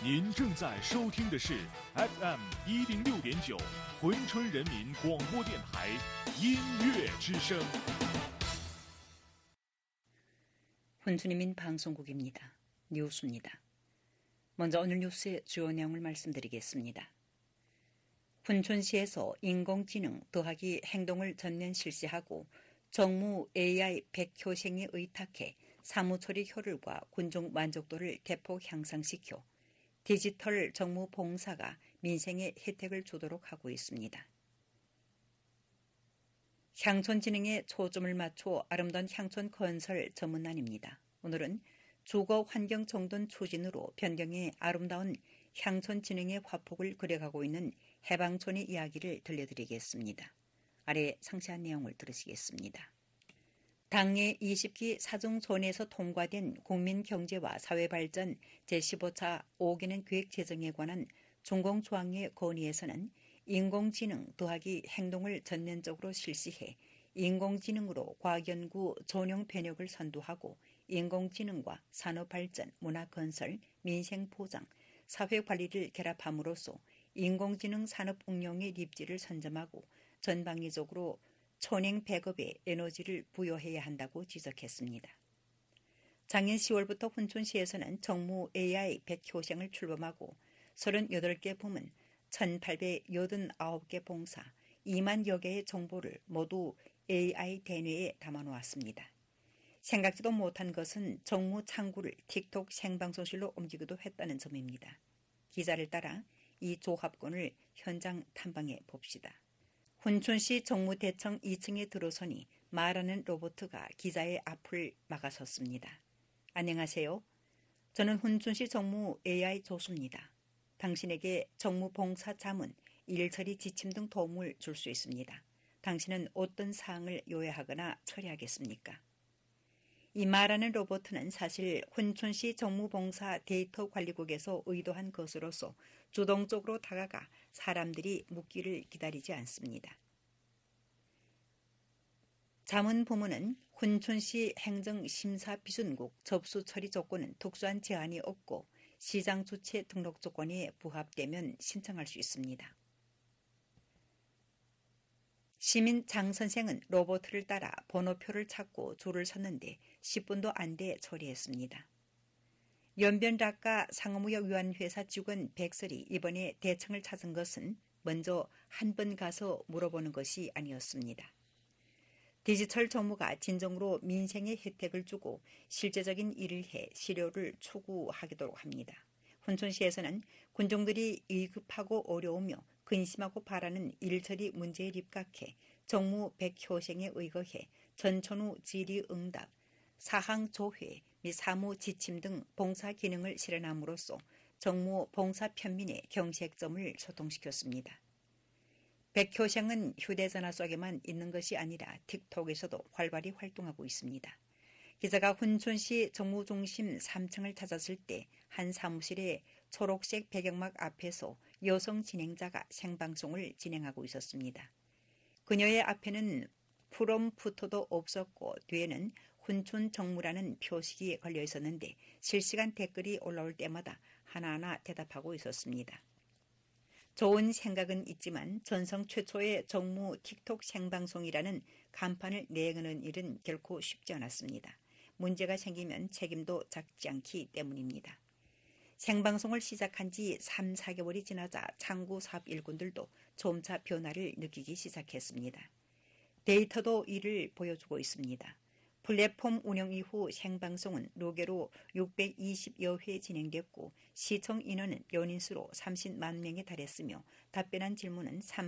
您正在收听的是 FM 106.9珲春人民广播电台音乐之声。 훈춘인민 방송국입니다. 뉴스입니다. 먼저 오늘 뉴스의 주요 내용을 말씀드리겠습니다. 훈춘시에서 인공지능 더하기 행동을 전면 실시하고 정무 AI 100효생에 의탁해 사무처리 효율과 군중 만족도를 대폭 향상시켜 디지털 정무 봉사가 민생에 혜택을 주도록 하고 있습니다. 향촌 진흥에 초점을 맞춰 아름다운 향촌 건설 전문난입니다. 오늘은 주거 환경 정돈 추진으로 변경해 아름다운 향촌 진흥의 화폭을 그려가고 있는 해방촌의 이야기를 들려드리겠습니다. 아래 상세한 내용을 들으시겠습니다. 당내 20기 사중촌에서 통과된 국민경제와 사회발전 제15차 5개년 계획 제정에 관한 중공조항의 건의에서는 인공지능 더하기 행동을 전면적으로 실시해 인공지능으로 과학연구 전용 변혁을 선도하고 인공지능과 산업발전, 문화건설, 민생보장, 사회관리를 결합함으로써 인공지능 산업 응용의 입지를 선점하고 전방위적으로 촌행 백업에 에너지를 부여해야 한다고 지적했습니다. 작년 10월부터 훈춘시에서는 정무 AI 100효생을 출범하고 38개 부문 1,889개 봉사 2만여 개의 정보를 모두 AI 대뇌에 담아놓았습니다. 생각지도 못한 것은 정무 창구를 틱톡 생방송실로 옮기기도 했다는 점입니다. 기자를 따라 이 조합권을 현장 탐방해 봅시다. 훈춘시 정무대청 2층에 들어서니 말하는 로봇가 기자의 앞을 막아섰습니다. 안녕하세요. 저는 훈춘시 정무 AI 조수입니다. 당신에게 정무 봉사 자문, 일처리 지침 등 도움을 줄 수 있습니다. 당신은 어떤 사항을 요해하거나 처리하겠습니까? 이 말하는 로봇은 사실 훈춘시 정무봉사 데이터관리국에서 의도한 것으로서 주동적으로 다가가 사람들이 묻기를 기다리지 않습니다. 자문부문은 훈춘시 행정심사비준국 접수처리 조건은 특수한 제한이 없고 시장 주체 등록 조건에 부합되면 신청할 수 있습니다. 시민 장 선생은 로봇을 따라 번호표를 찾고 줄을 섰는데 10분도 안 돼 처리했습니다. 연변락가 상업무역위원회사 직원 백설이 이번에 대청을 찾은 것은 먼저 한 번 가서 물어보는 것이 아니었습니다. 디지털 정무가 진정으로 민생에 혜택을 주고 실제적인 일을 해 실효를 추구하도록 합니다. 훈춘시에서는 군중들이 위급하고 어려우며 근심하고 바라는 일처리 문제에 입각해 정무 100효생에 의거해 전천후 질의응답, 사항조회 및 사무 지침 등 봉사 기능을 실현함으로써 정무 봉사 편민의 경색점을 소통시켰습니다. 100효생은 휴대전화 속에만 있는 것이 아니라 틱톡에서도 활발히 활동하고 있습니다. 기자가 훈춘시 정무중심 3층을 찾았을 때 한 사무실에 초록색 배경막 앞에서 여성 진행자가 생방송을 진행하고 있었습니다. 그녀의 앞에는 프롬프터도 없었고 뒤에는 훈춘 정무라는 표식이 걸려 있었는데 실시간 댓글이 올라올 때마다 하나하나 대답하고 있었습니다. 좋은 생각은 있지만 전성 최초의 정무 틱톡 생방송이라는 간판을 내거는 일은 결코 쉽지 않았습니다. 문제가 생기면 책임도 작지 않기 때문입니다. 생방송을 시작한 지 3, 4개월이 지나자 창구 사업 일꾼들도 점차 변화를 느끼기 시작했습니다. 데이터도 이를 보여주고 있습니다. 플랫폼 운영 이후 생방송은 로게로 620여 회 진행됐고 시청 인원은 연인수로 30만 명에 달했으며 답변한 질문은